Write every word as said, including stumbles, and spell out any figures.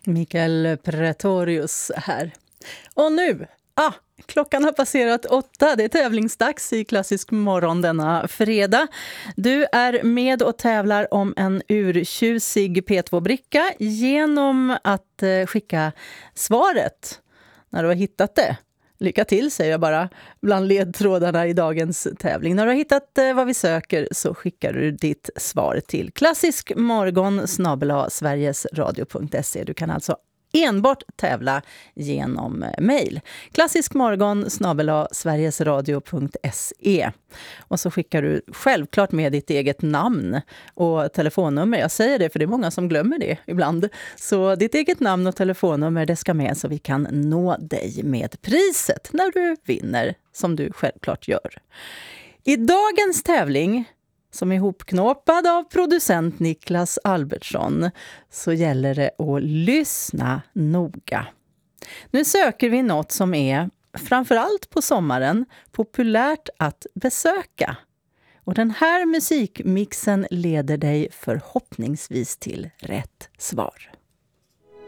Mikael Pretorius här. Och nu, ah, klockan har passerat åtta. Det är tävlingsdags i Klassisk morgon denna fredag. Du är med och tävlar om en urtjusig P två-bricka genom att eh, skicka svaret när du har hittat det. Lycka till, säger jag bara, bland ledtrådarna i dagens tävling. När du har hittat eh, vad vi söker så skickar du ditt svar till klassiskmorgon snabel-a sverigesradio punkt se. Du kan alltså enbart tävla genom mejl. klassiskmorgon snabel-a sverigesradio punkt se. Och så skickar du självklart med ditt eget namn och telefonnummer. Jag säger det för det är många som glömmer det ibland. Så ditt eget namn och telefonnummer, det ska med så vi kan nå dig med priset när du vinner, som du självklart gör. I dagens tävling, som är ihopknåpad av producent Niklas Albertsson, så gäller det att lyssna noga. Nu söker vi något som är, framförallt på sommaren, populärt att besöka. Och den här musikmixen leder dig förhoppningsvis till rätt svar.